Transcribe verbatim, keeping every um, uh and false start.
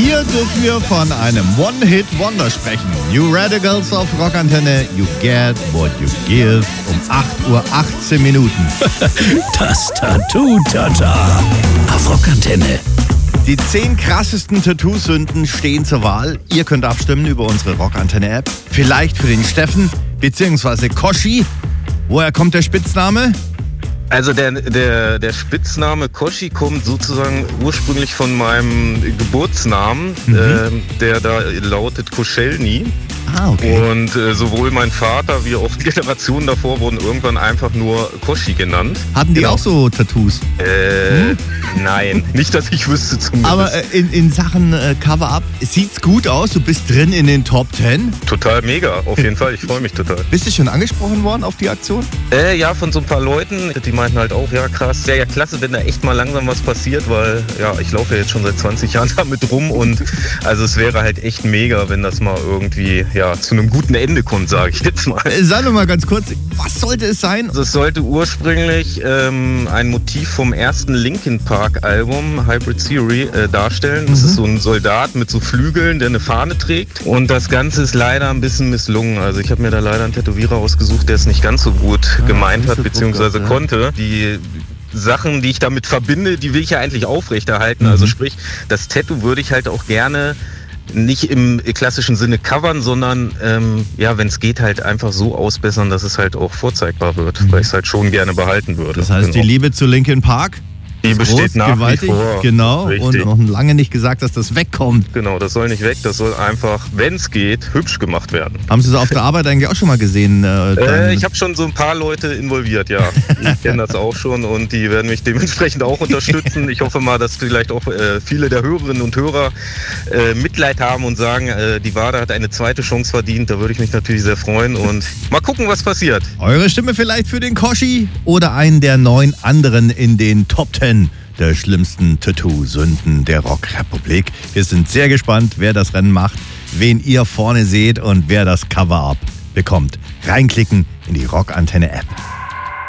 Wir dürfen wir von einem One-Hit-Wonder sprechen. New Radicals auf Rockantenne. You get what you give. Um acht Uhr achtzehn Minuten. Das Tattoo-Tata auf Rockantenne. Die zehn krassesten Tattoo-Sünden stehen zur Wahl. Ihr könnt abstimmen über unsere Rockantenne-App. Vielleicht für den Steffen, beziehungsweise Koshi. Woher kommt der Spitzname? Also der, der, der Spitzname Koshi kommt sozusagen ursprünglich von meinem Geburtsnamen, mhm. äh, der da lautet Koscielny. Ah, okay. Und äh, sowohl mein Vater wie auch die Generationen davor wurden irgendwann einfach nur Koshi genannt. Hatten die genau. auch so Tattoos? Äh, hm? Nein, nicht, dass ich wüsste zumindest. Aber äh, in, in Sachen äh, Cover-Up, sieht's gut aus, du bist drin in den Top Ten. Total mega, auf jeden Fall, ich freue mich total. Bist du schon angesprochen worden auf die Aktion? Äh, ja, von so ein paar Leuten, die meinten halt auch, ja krass, ja, ja klasse, wenn da echt mal langsam was passiert, weil ja, ich laufe ja jetzt schon seit zwanzig Jahren damit rum und also es wäre halt echt mega, wenn das mal irgendwie ja, zu einem guten Ende kommt, sage ich jetzt mal. Äh, sag doch mal ganz kurz, was sollte es sein? Also es sollte ursprünglich ähm, ein Motiv vom ersten Linkin Park Album Hybrid Theory äh, darstellen. Das mhm. ist so ein Soldat mit so Flügeln, der eine Fahne trägt und das Ganze ist leider ein bisschen misslungen. Also ich habe mir da leider einen Tätowierer ausgesucht, der es nicht ganz so gut ah, gemeint hat, beziehungsweise gut, konnte. Die Sachen, die ich damit verbinde, die will ich ja eigentlich aufrechterhalten. Mhm. Also sprich, das Tattoo würde ich halt auch gerne nicht im klassischen Sinne covern, sondern ähm, ja, wenn es geht, halt einfach so ausbessern, dass es halt auch vorzeigbar wird, mhm. weil ich es halt schon gerne behalten würde. Das heißt, genau. Die Liebe zu Linkin Park? Die besteht nach gewaltig, wie vor. Genau, richtig. Und noch lange nicht gesagt, dass das wegkommt. Genau, das soll nicht weg, das soll einfach, wenn es geht, hübsch gemacht werden. Haben Sie es auf der Arbeit eigentlich auch schon mal gesehen? Äh, äh, ich habe schon so ein paar Leute involviert, ja. Ich kenne das auch schon und die werden mich dementsprechend auch unterstützen. Ich hoffe mal, dass vielleicht auch äh, viele der Hörerinnen und Hörer äh, Mitleid haben und sagen, äh, die Wade hat eine zweite Chance verdient. Da würde ich mich natürlich sehr freuen und mal gucken, was passiert. Eure Stimme vielleicht für den Koshi oder einen der neun anderen in den Top Ten der schlimmsten Tattoo-Sünden der Rockrepublik. Wir sind sehr gespannt, wer das Rennen macht, wen ihr vorne seht und wer das Cover-Up bekommt. Reinklicken in die Rockantenne-App.